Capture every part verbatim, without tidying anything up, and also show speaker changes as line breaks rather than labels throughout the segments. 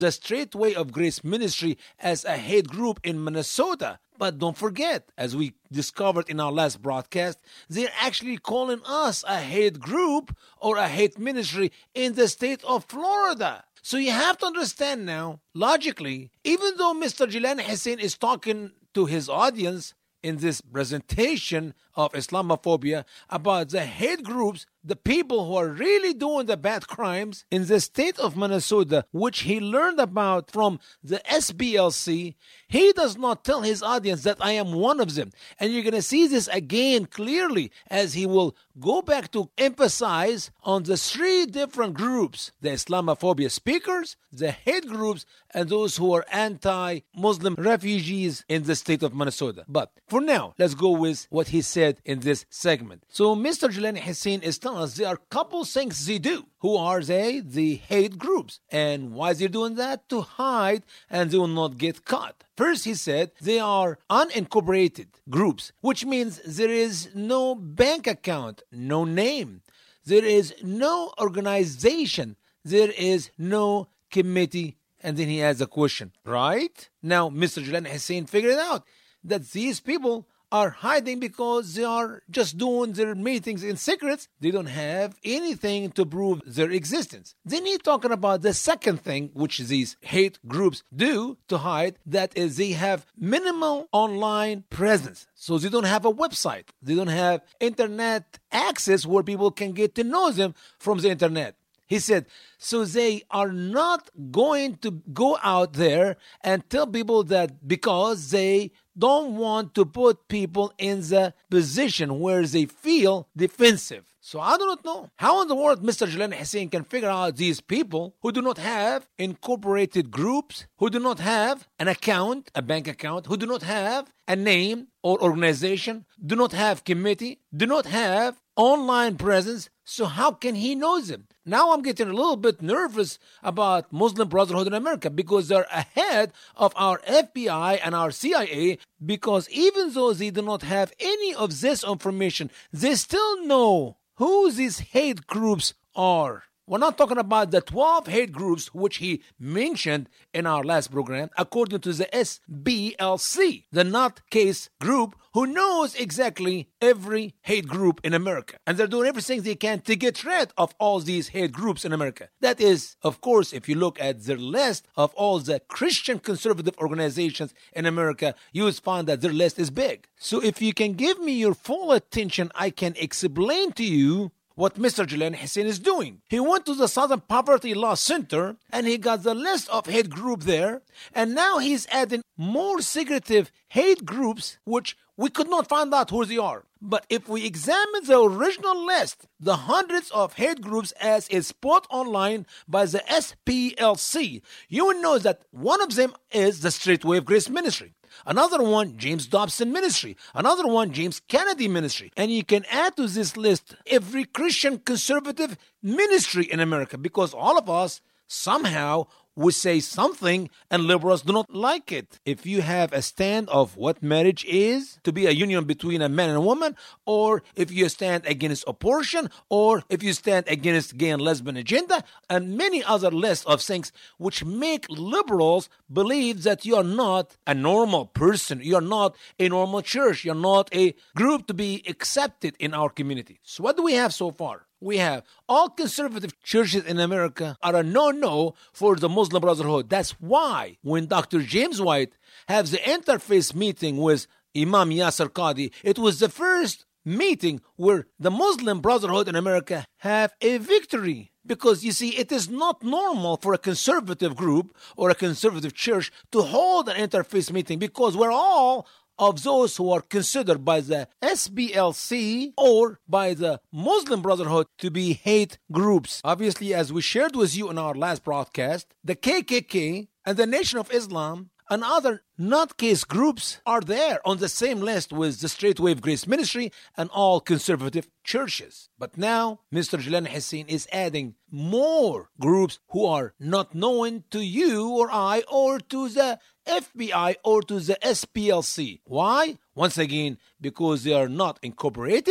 the Straight Way of Grace Ministry as a hate group in Minnesota. But don't forget, as we discovered in our last broadcast, they're actually calling us a hate group or a hate ministry in the state of Florida. So you have to understand now, logically, even though Mister Jelani Hussein is talking to his audience in this presentation of Islamophobia about the hate groups, the people who are really doing the bad crimes in the state of Minnesota, which he learned about from the S B L C, he does not tell his audience that I am one of them. And you're going to see this again clearly as he will go back to emphasize on the three different groups: the Islamophobia speakers, the hate groups, and those who are anti-Muslim refugees in the state of Minnesota. But for now, let's go with what he said in this segment. So Mister Jelani Hussein is telling us there are a couple things they do. Who are they? The hate groups. And why is he doing that? To hide and they will not get caught. First, he said they are unincorporated groups, which means there is no bank account, no name. There is no organization. There is no committee. And then he has a question, right? Now, Mister Jelani Hussein figured out that these people are hiding because they are just doing their meetings in secrets. They don't have anything to prove their existence. Then he's talking about the second thing which these hate groups do to hide, that is they have minimal online presence. So they don't have a website. They don't have internet access where people can get to know them from the internet. He said, so they are not going to go out there and tell people that because they don't want to put people in the position where they feel defensive. So I do not know how in the world Mister Jelani Hussein can figure out these people who do not have incorporated groups, who do not have an account, a bank account, who do not have a name or organization, do not have committee, do not have online presence. So how can he know them? Now I'm getting a little bit nervous about Muslim Brotherhood in America because they're ahead of our F B I and our C I A, because even though they do not have any of this information, they still know who these hate groups are. We're not talking about the twelve hate groups which he mentioned in our last program, according to the S B L C, the nutcase group who knows exactly every hate group in America. And they're doing everything they can to get rid of all these hate groups in America. That is, of course, if you look at their list of all the Christian conservative organizations in America, you will find that their list is big. So if you can give me your full attention, I can explain to you what Mister Jelani Hussein is doing. He went to the Southern Poverty Law Center and he got the list of hate group there, and now he's adding more secretive hate groups which we could not find out who they are. But if we examine the original list, the hundreds of hate groups as is put online by the S P L C, you will know that one of them is the Straight Way of Grace Ministry. Another one, James Dobson Ministry. Another one, James Kennedy Ministry. And you can add to this list every Christian conservative ministry in America, because all of us somehow would say something and liberals do not like it. If you have a stand of what marriage is, to be a union between a man and a woman, or if you stand against abortion, or if you stand against gay and lesbian agenda, and many other lists of things which make liberals believe that you are not a normal person, you are not a normal church, you're not a group to be accepted in our community. So what do we have so far? We have all conservative churches in America are a no-no for the Muslim Brotherhood. That's why when Doctor James White has the interfaith meeting with Imam Yasir Qadhi, it was the first meeting where the Muslim Brotherhood in America have a victory. Because, you see, it is not normal for a conservative group or a conservative church to hold an interfaith meeting, because we're all of those who are considered by the S B L C or by the Muslim Brotherhood to be hate groups. Obviously, as we shared with you in our last broadcast, the K K K and the Nation of Islam and other nutcase groups are there on the same list with the Straight Way of Grace Ministry and all conservative churches. But now, Mister Jelani Hussein is adding more groups who are not known to you or I or to the F B I or to the S P L C. Why? Once again, because they are not incorporated,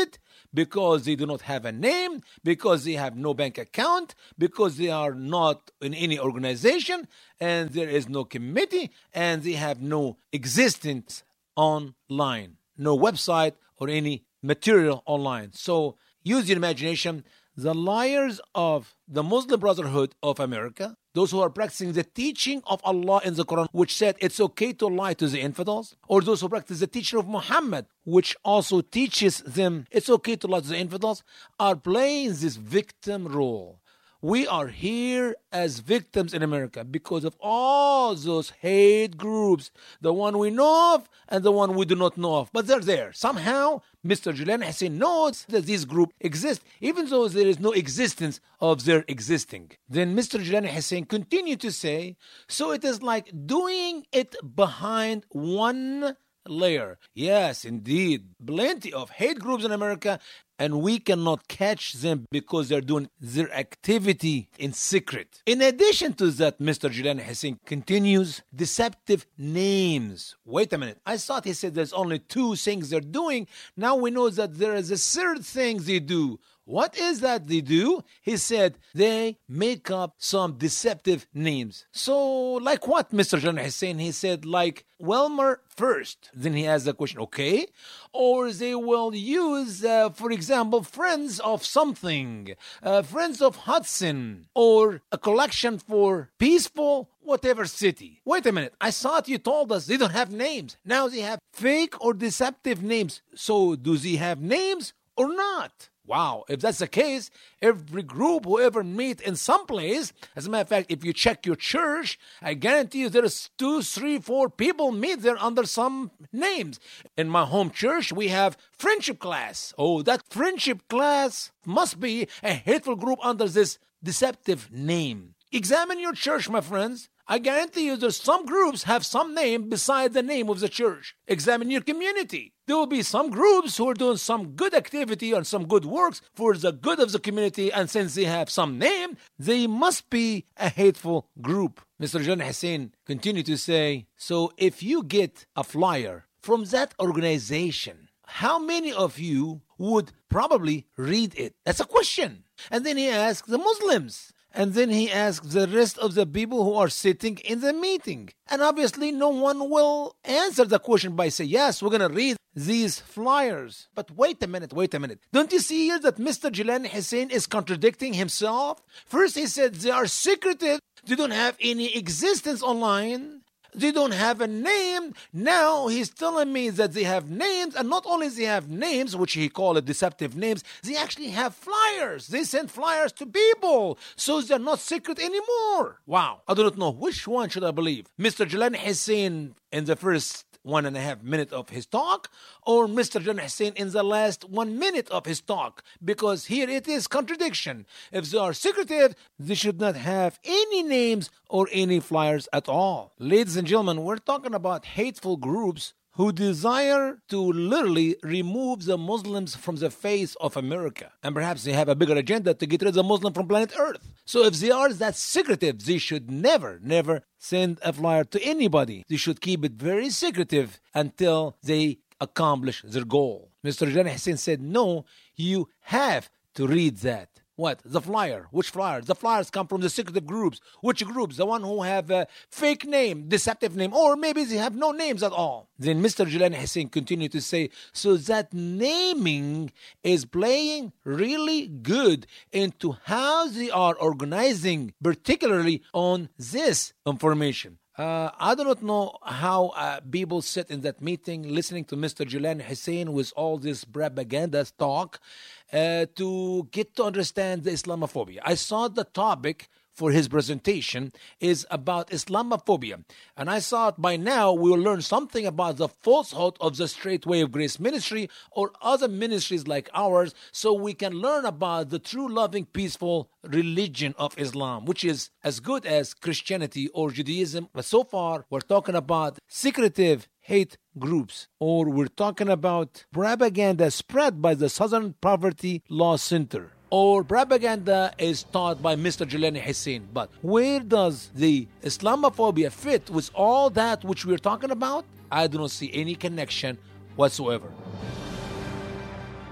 because they do not have a name, because they have no bank account, because they are not in any organization, and there is no committee, and they have no existence online, no website or any material online. So use your imagination. The liars of the Muslim Brotherhood of America, those who are practicing the teaching of Allah in the Quran, which said it's okay to lie to the infidels, or those who practice the teaching of Muhammad, which also teaches them it's okay to lie to the infidels, are playing this victim role. We are here as victims in America because of all those hate groups, the one we know of and the one we do not know of. But they're there. Somehow, Mister Jelani Hussein knows that these groups exist, even though there is no existence of their existing. Then Mister Jelani Hussein continued to say, so it is like doing it behind one layer. Yes, indeed, plenty of hate groups in America, and we cannot catch them because they're doing their activity in secret. In addition to that, Mister Jelani Hussein continues, deceptive names. Wait a minute. I thought he said there's only two things they're doing. Now we know that there is a third thing they do. What is that they do? He said they make up some deceptive names. So, like what, Mister Jelani Hussein? He said, like Wilmer First. Then he asked the question, okay. Or they will use, uh, for example, Friends of something, uh, Friends of Hudson, or a collection for peaceful whatever city. Wait a minute. I thought you told us they don't have names. Now they have fake or deceptive names. So, do they have names or not? Wow, if that's the case, every group who ever meet in some place, as a matter of fact, if you check your church, I guarantee you there's two, three, four people meet there under some names. In my home church, we have friendship class. Oh, that friendship class must be a hateful group under this deceptive name. Examine your church, my friends. I guarantee you there's some groups have some name beside the name of the church. Examine your community. There will be some groups who are doing some good activity and some good works for the good of the community, and since they have some name, they must be a hateful group. Mister Jelani Hussein continued to say, so if you get a flyer from that organization, how many of you would probably read it? That's a question. And then he asked the Muslims. And then he asked the rest of the people who are sitting in the meeting. And obviously no one will answer the question by saying, yes, we're going to read these flyers. But wait a minute, wait a minute. Don't you see here that Mister Jelani Hussein is contradicting himself? First he said they are secretive. They don't have any existence online. They don't have a name. Now he's telling me that they have names, and not only they have names, which he called it deceptive names, they actually have flyers. They send flyers to people, so they're not secret anymore. Wow. I do not know which one should I believe. Mister Jelani Hussein in the first one and a half minute of his talk, or Mister Jelani Hussein in the last one minute of his talk, because here it is contradiction. If they are secretive, they should not have any names or any flyers at all. Ladies and gentlemen, we're talking about hateful groups who desire to literally remove the Muslims from the face of America. And perhaps they have a bigger agenda to get rid of the Muslim from planet Earth. So if they are that secretive, they should never, never send a flyer to anybody. They should keep it very secretive until they accomplish their goal. Mister Jelani Hussein said, no, you have to read that. What? The flyer. Which flyer? The flyers come from the secretive groups. Which groups? The one who have a fake name, deceptive name, or maybe they have no names at all. Then Mister Jelani Hussein continued to say, so that naming is playing really good into how they are organizing, particularly on this information. Uh, I do not know how uh, people sit in that meeting listening to Mister Jelani Hussein with all this propaganda talk uh, to get to understand the Islamophobia. I saw the topic for his presentation is about Islamophobia. And I thought by now we will learn something about the falsehood of the Straight Way of Grace Ministry or other ministries like ours, so we can learn about the true loving, peaceful religion of Islam, which is as good as Christianity or Judaism. But so far, we're talking about secretive hate groups, or we're talking about propaganda spread by the Southern Poverty Law Center, or propaganda is taught by Mister Jelani Hussein. But where does the Islamophobia fit with all that which we're talking about? I do not see any connection whatsoever.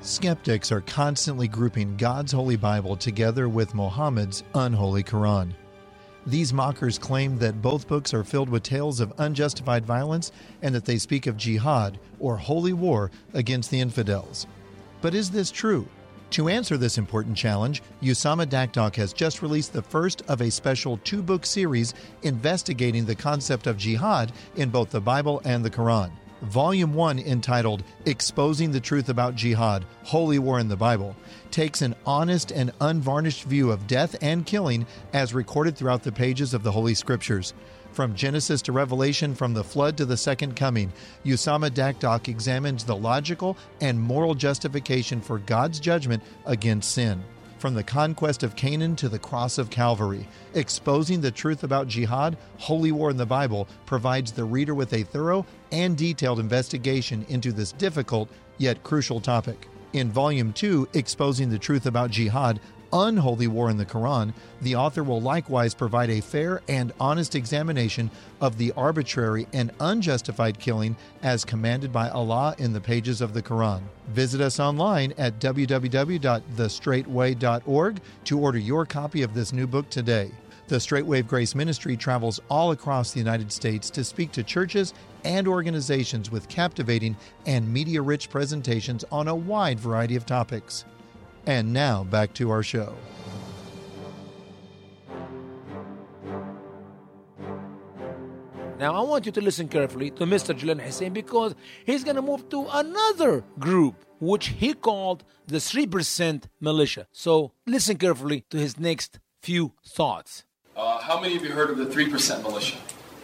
Skeptics are constantly grouping God's Holy Bible together with Muhammad's unholy Quran. These mockers claim that both books are filled with tales of unjustified violence and that they speak of jihad, or holy war, against the infidels. But is this true? To answer this important challenge, Usama Dakdock has just released the first of a special two-book series investigating the concept of jihad in both the Bible and the Quran. Volume one, entitled Exposing the Truth About Jihad, Holy War in the Bible, takes an honest and unvarnished view of death and killing as recorded throughout the pages of the Holy Scriptures. From Genesis to Revelation, from the flood to the second coming, Usama Dakdock examines the logical and moral justification for God's judgment against sin. From the conquest of Canaan to the cross of Calvary, Exposing the Truth About Jihad, Holy War in the Bible provides the reader with a thorough and detailed investigation into this difficult yet crucial topic. In Volume two, Exposing the Truth About Jihad, Unholy War in the Quran, the author will likewise provide a fair and honest examination of the arbitrary and unjustified killing as commanded by Allah in the pages of the Quran. Visit us online at w w w dot the straight way dot org to order your copy of this new book today. The Straight Wave Grace Ministry travels all across the United States to speak to churches and organizations with captivating and media-rich presentations on a wide variety of topics. And now, back to our show.
Now, I want you to listen carefully to Mister Jilan Hussein, because he's going to move to another group, which he called the three percent Militia. So, listen carefully to his next few thoughts.
Uh, how many of you heard of the three percent Militia?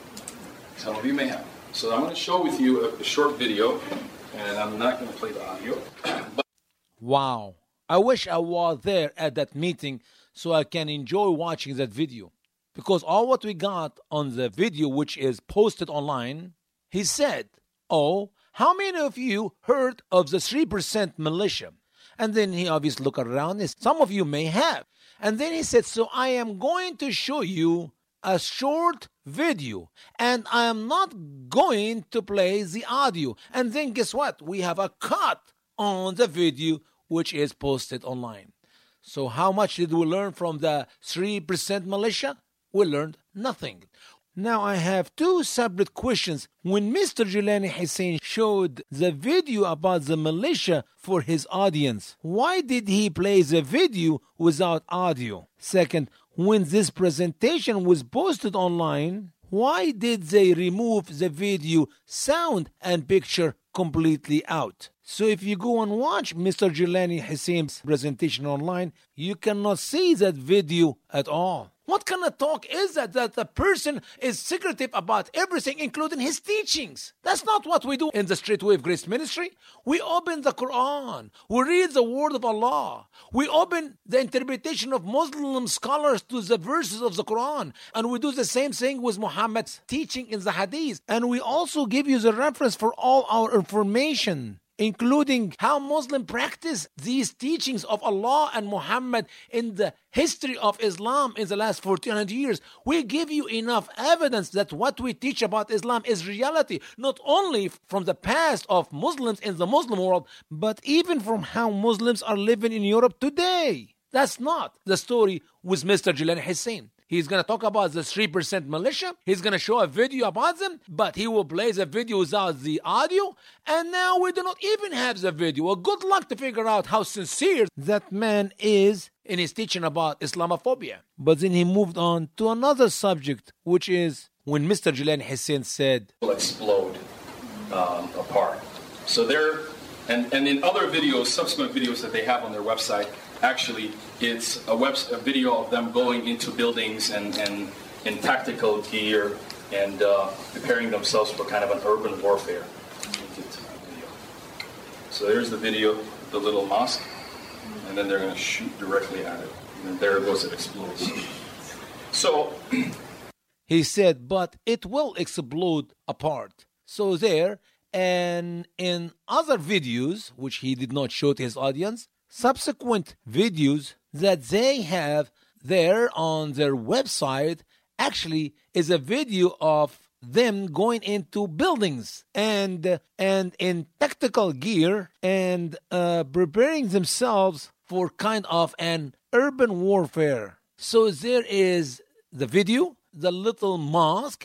Some of you may have. So, I'm going to show with you a, a short video, and I'm not going to play the audio. But
wow. I wish I was there at that meeting so I can enjoy watching that video. Because all what we got on the video, which is posted online, he said, oh, how many of you heard of the three percent Militia? And then he obviously looked around, and some of you may have. And then he said, so I am going to show you a short video, and I am not going to play the audio. And then guess what? We have a cut on the video, which is posted online. So how much did we learn from the three percent Militia? We learned nothing. Now I have two separate questions. When Mister Jelani Hussein showed the video about the militia for his audience, why did he play the video without audio? Second, when this presentation was posted online, why did they remove the video sound and picture completely out? So if you go and watch Mister Jelani Hussein's presentation online, you cannot see that video at all. What kind of talk is that, that the person is secretive about everything, including his teachings? That's not what we do in the Straight Wave Grace Ministry. We open the Quran. We read the word of Allah. We open the interpretation of Muslim scholars to the verses of the Quran. And we do the same thing with Muhammad's teaching in the Hadith. And we also give you the reference for all our information, including how Muslims practice these teachings of Allah and Muhammad in the history of Islam in the last fourteen hundred years. We give you enough evidence that what we teach about Islam is reality, not only from the past of Muslims in the Muslim world, but even from how Muslims are living in Europe today. That's not the story with Mister Jelani Hussein. He's going to talk about the three percent militia. He's going to show a video about them, but he will play the video without the audio. And now we do not even have the video. Well, good luck to figure out how sincere that man is in his teaching about Islamophobia. But then he moved on to another subject, which is when Mister Jelani Hussein said,
will explode um, apart. So there, and, and in other videos, subsequent videos that they have on their website, actually, it's a, web, a video of them going into buildings and, and in tactical gear and uh, preparing themselves for kind of an urban warfare. So there's the video, the little mosque, and then they're going to shoot directly at it. And there it goes, it explodes. So
he said, but it will explode apart. So there, and in other videos, which he did not show to his audience, subsequent videos that they have there on their website actually is a video of them going into buildings and and in tactical gear and uh, preparing themselves for kind of an urban warfare. So there is the video, the little mosque